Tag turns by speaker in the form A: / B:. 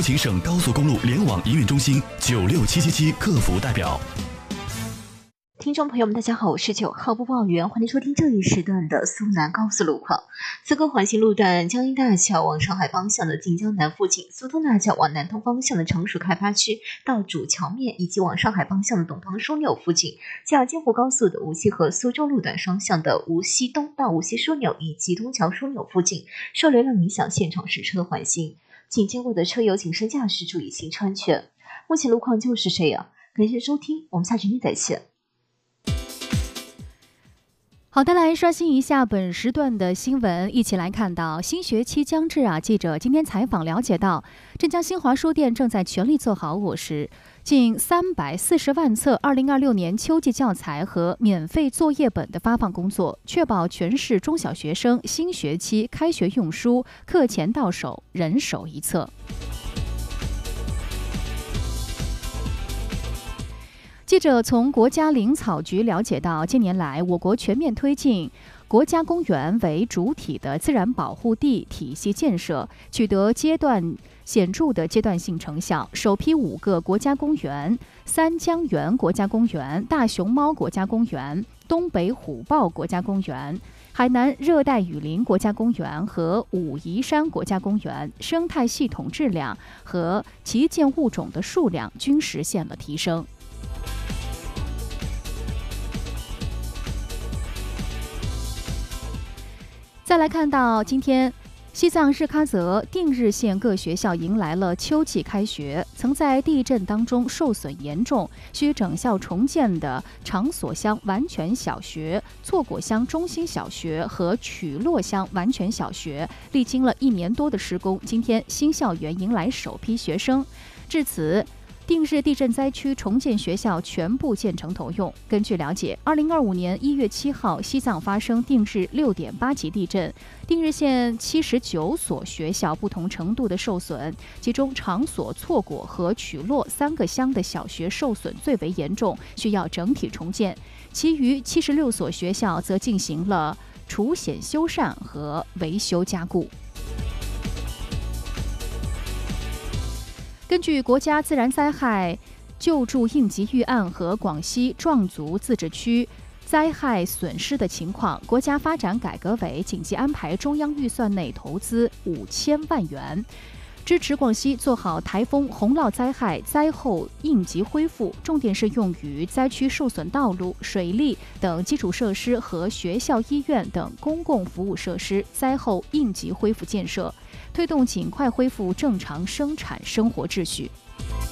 A: 有请省高速公路联网营运中心96777客服代表。
B: 听众朋友们，大家好，我是9号播报员，欢迎收听这一时段的苏南高速路况。自贡环形路段江阴大桥往上海方向的晋江南附近，苏通大桥往南通方向的成熟开发区到主桥面，以及往上海方向的董塘枢纽附近，加京沪高速的无锡和苏州路段双向的无锡东到无锡枢纽以及东桥枢纽附近，受流量影响，现场实车缓行，请经过的车友谨慎驾驶，注意行车安全。目前路况就是这样，感谢收听，我们下期再见。
C: 好的，来刷新一下本时段的新闻，一起来看到新学期将至啊！记者今天采访了解到，镇江新华书店正在全力做好近340万册2026年秋季教材和免费作业本的发放工作，确保全市中小学生新学期开学用书课前到手，人手一册。记者从国家林草局了解到，近年来我国全面推进国家公园为主体的自然保护地体系建设，取得显著的阶段性成效。首批5个国家公园、三江源国家公园、大熊猫国家公园、东北虎豹国家公园、海南热带雨林国家公园和武夷山国家公园生态系统质量和旗舰物种的数量均实现了提升。再来看到今天，西藏日喀则定日县各学校迎来了秋季开学。曾在地震当中受损严重，需整校重建的长所乡完全小学、错果乡中心小学和曲洛乡完全小学，历经了1年多的施工，今天新校园迎来首批学生。至此，定日地震灾区重建学校全部建成投用。根据了解，2025年1月7号，西藏发生定日6.8级地震，定日县79所学校不同程度的受损，其中长所、错果和曲洛3个乡的小学受损最为严重，需要整体重建。其余76所学校则进行了除险修缮和维修加固。根据国家自然灾害救助应急预案和广西壮族自治区灾害损失的情况，国家发展改革委紧急安排中央预算内投资5000万元，支持广西做好台风、洪涝灾害灾后应急恢复，重点是用于灾区受损道路、水利等基础设施和学校、医院等公共服务设施灾后应急恢复建设，推动尽快恢复正常生产生活秩序。